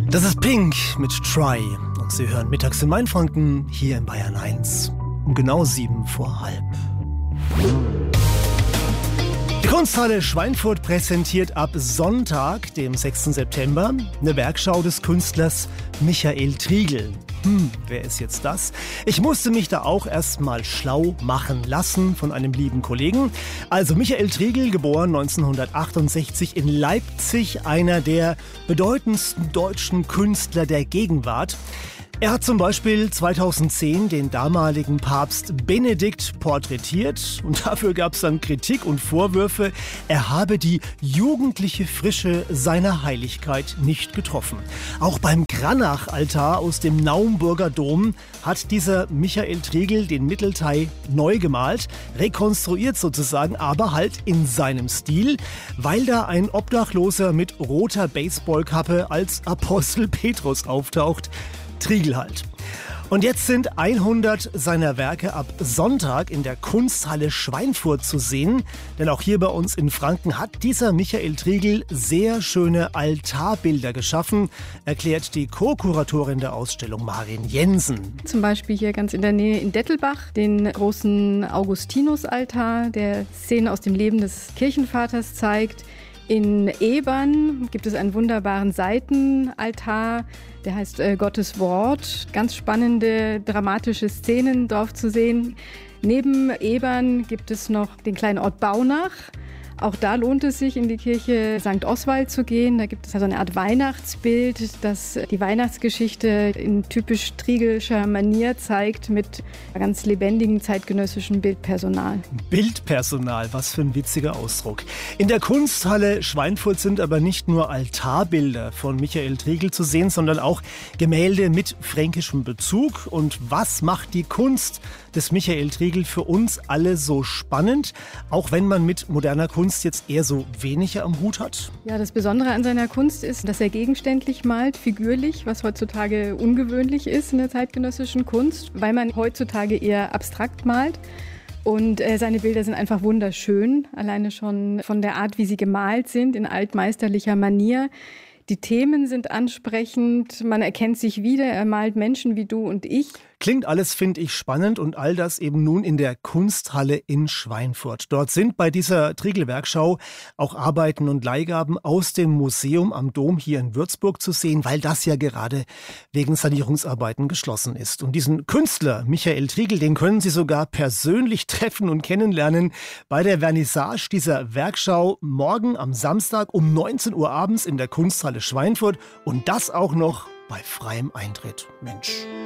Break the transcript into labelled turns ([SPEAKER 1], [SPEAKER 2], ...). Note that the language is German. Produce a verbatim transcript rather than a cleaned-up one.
[SPEAKER 1] Das ist Pink mit Try und Sie hören mittags in Mainfranken hier in Bayern eins um genau sieben vor halb. Die Kunsthalle Schweinfurt präsentiert ab Sonntag, dem sechsten September, eine Werkschau des Künstlers Michael Triegel. Hm, wer ist jetzt das? Ich musste mich da auch erst mal schlau machen lassen von einem lieben Kollegen. Also Michael Triegel, geboren neunzehnhundertachtundsechzig in Leipzig, einer der bedeutendsten deutschen Künstler der Gegenwart. Er hat zum Beispiel zweitausendzehn den damaligen Papst Benedikt porträtiert und dafür gab es dann Kritik und Vorwürfe, er habe die jugendliche Frische seiner Heiligkeit nicht getroffen. Auch beim Cranach-Altar aus dem Naumburger Dom hat dieser Michael Triegel den Mittelteil neu gemalt, rekonstruiert sozusagen, aber halt in seinem Stil, weil da ein Obdachloser mit roter Baseballkappe als Apostel Petrus auftaucht. Triegel halt. Und jetzt sind hundert seiner Werke ab Sonntag in der Kunsthalle Schweinfurt zu sehen. Denn auch hier bei uns in Franken hat dieser Michael Triegel sehr schöne Altarbilder geschaffen, erklärt die Co-Kuratorin der Ausstellung Marin Jensen.
[SPEAKER 2] Zum Beispiel hier ganz in der Nähe in Dettelbach den großen Augustinusaltar, der Szenen aus dem Leben des Kirchenvaters zeigt. In Ebern gibt es einen wunderbaren Seitenaltar, der heißt äh, Gottes Wort. Ganz spannende, dramatische Szenen drauf zu sehen. Neben Ebern gibt es noch den kleinen Ort Baunach. Auch da lohnt es sich, in die Kirche Sankt Oswald zu gehen. Da gibt es also eine Art Weihnachtsbild, das die Weihnachtsgeschichte in typisch Triegelscher Manier zeigt, mit ganz lebendigem zeitgenössischen Bildpersonal.
[SPEAKER 1] Bildpersonal, was für ein witziger Ausdruck. In der Kunsthalle Schweinfurt sind aber nicht nur Altarbilder von Michael Triegel zu sehen, sondern auch Gemälde mit fränkischem Bezug. Und was macht die Kunst des Michael Triegel für uns alle so spannend, auch wenn man mit moderner Kunst jetzt eher so weniger am Hut hat?
[SPEAKER 2] Ja, das Besondere an seiner Kunst ist, dass er gegenständlich malt, figürlich, was heutzutage ungewöhnlich ist in der zeitgenössischen Kunst, weil man heutzutage eher abstrakt malt. Und äh, seine Bilder sind einfach wunderschön, alleine schon von der Art, wie sie gemalt sind, in altmeisterlicher Manier. Die Themen sind ansprechend, man erkennt sich wieder, er malt Menschen wie du und ich.
[SPEAKER 1] Klingt alles, finde ich, spannend und all das eben nun in der Kunsthalle in Schweinfurt. Dort sind bei dieser Triegel-Werkschau auch Arbeiten und Leihgaben aus dem Museum am Dom hier in Würzburg zu sehen, weil das ja gerade wegen Sanierungsarbeiten geschlossen ist. Und diesen Künstler Michael Triegel, den können Sie sogar persönlich treffen und kennenlernen bei der Vernissage dieser Werkschau morgen am Samstag um neunzehn Uhr abends in der Kunsthalle Schweinfurt und das auch noch bei freiem Eintritt. Mensch.